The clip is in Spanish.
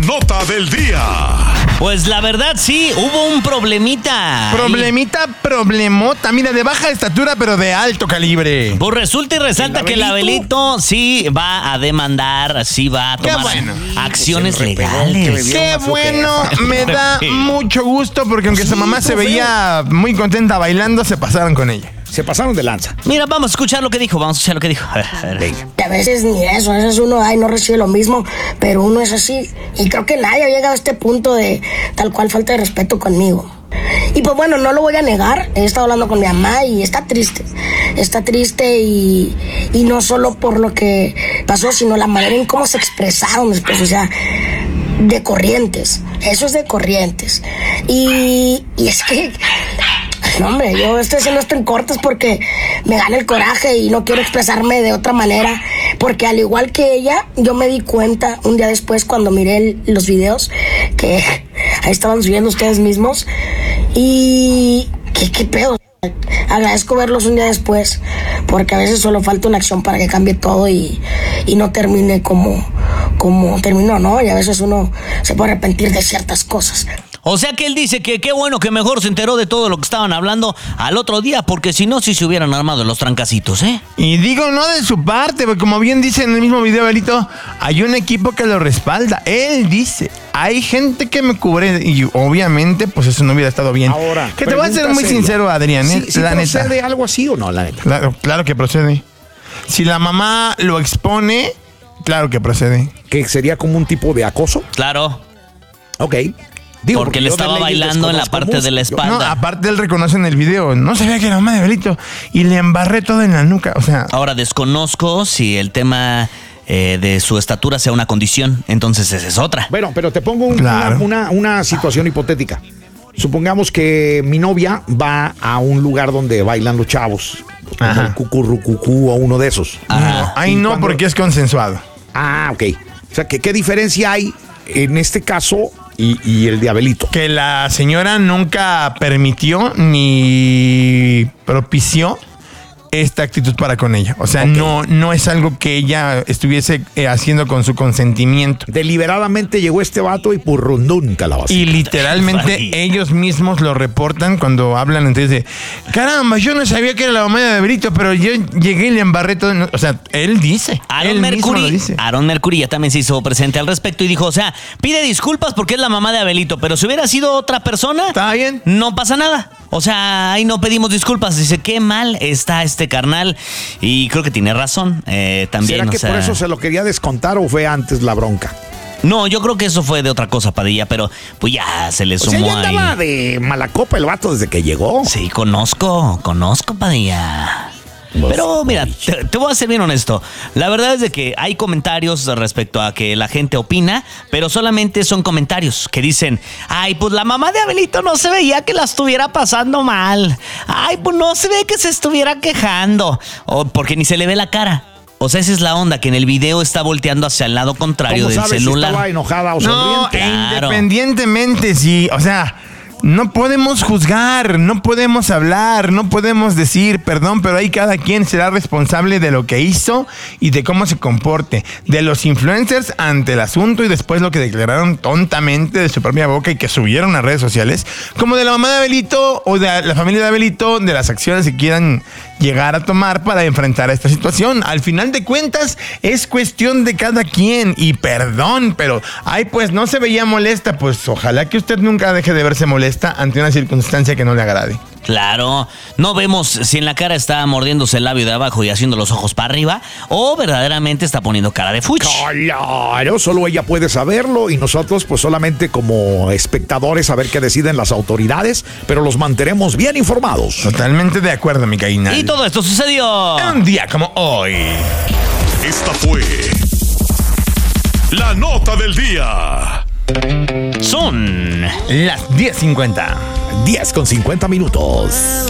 Nota del día. Pues la verdad sí, hubo un problemita. Problemota. Mira, de baja estatura, pero de alto calibre. Pues resulta y resalta que el Abelito sí va a demandar, sí va a tomar acciones legales. Qué bueno, me da mucho gusto porque aunque su mamá se veía muy contenta bailando, se pasaron con ella. Se pasaron de lanza. Mira, vamos a escuchar lo que dijo, A ver. A veces ni eso, a veces uno no recibe lo mismo, pero uno es así. Y creo que nadie ha llegado a este punto de tal cual falta de respeto conmigo. Y pues bueno, no lo voy a negar, he estado hablando con mi mamá y está triste. Está triste y no solo por lo que pasó, sino la manera en cómo se expresaron después, o sea, de Corrientes. Eso es de Corrientes. Y es que... No, hombre, yo estoy haciendo esto en cortes porque me gana el coraje y no quiero expresarme de otra manera. Porque al igual que ella, yo me di cuenta un día después cuando miré los videos que ahí estaban subiendo ustedes mismos. Y... ¿Qué pedo? Agradezco verlos un día después porque a veces solo falta una acción para que cambie todo y no termine como terminó, ¿no? Y a veces uno se puede arrepentir de ciertas cosas. O sea que él dice que qué bueno que mejor se enteró de todo lo que estaban hablando al otro día, porque si no, sí se hubieran armado los trancacitos, ¿eh? Y digo, no de su parte, porque como bien dice en el mismo video, Abelito, hay un equipo que lo respalda. Él dice, hay gente que me cubre y obviamente, pues eso no hubiera estado bien. Ahora, que te voy a ser muy sincero, Adrián, ¿Sí la neta. ¿Procede algo así o no, la neta? Claro que procede. Si la mamá lo expone, claro que procede. ¿Que sería como un tipo de acoso? Claro. Ok. Porque le estaba bailando en la parte de la espalda. No, aparte él reconoce en el video, no sabía que era mamá de Abelito y le embarré todo en la nuca, o sea... Ahora desconozco si el tema de su estatura sea una condición, entonces esa es otra. Bueno, pero te pongo una situación hipotética. Supongamos que mi novia va a un lugar donde bailan los chavos, como el cucurrucucú o uno de esos. No, ahí no, porque es consensuado. Ah, ok. O sea, ¿qué diferencia hay en este caso y el de Abelito? Que la señora nunca permitió ni propició esta actitud para con ella. O sea, no es algo que ella estuviese haciendo con su consentimiento. Deliberadamente llegó este vato y purrundún calabaza. Y literalmente ellos mismos lo reportan cuando hablan entre ellos de caramba, yo no sabía que era la mamá de Abelito, pero yo llegué y le embarré todo. O sea, él dice. Aaron Mercury ya también se hizo presente al respecto y dijo, o sea, pide disculpas porque es la mamá de Abelito, pero si hubiera sido otra persona, está bien, no pasa nada. O sea, ahí no pedimos disculpas. Dice, qué mal está este carnal. Y creo que tiene razón. También, ¿será que por eso se lo quería descontar o fue antes la bronca? No, yo creo que eso fue de otra cosa, Padilla, pero pues ya se le sumó. O sea, ya andaba de mala copa el vato desde que llegó. Sí, conozco, Padilla. Pero mira, te voy a ser bien honesto. La verdad es de que hay comentarios respecto a que la gente opina, pero solamente son comentarios que dicen, ay, pues la mamá de Abelito no se veía que la estuviera pasando mal. Ay, pues no se ve que se estuviera quejando. O porque ni se le ve la cara. O sea, esa es la onda, que en el video está volteando hacia el lado contrario del celular. Si estaba enojada o sonriente. Claro. Independientemente, sí, o sea... No podemos juzgar, no podemos hablar, no podemos decir perdón, pero ahí cada quien será responsable de lo que hizo y de cómo se comporte. De los influencers ante el asunto y después lo que declararon tontamente de su propia boca y que subieron a redes sociales, como de la mamá de Abelito o de la familia de Abelito, de las acciones que quieran llegar a tomar para enfrentar esta situación. Al final de cuentas, es cuestión de cada quien y perdón, pero ay, pues no se veía molesta, pues ojalá que usted nunca deje de verse molesta ante una circunstancia que no le agrade. Claro, no vemos si en la cara está mordiéndose el labio de abajo y haciendo los ojos para arriba o verdaderamente está poniendo cara de fuchi. Claro, solo ella puede saberlo y nosotros pues solamente como espectadores saber qué deciden las autoridades, pero los mantenemos bien informados. Totalmente de acuerdo, mi Cainal. Y todo esto sucedió en un día como hoy. Esta fue la nota del día. Son las 10:50. 10:50 minutos.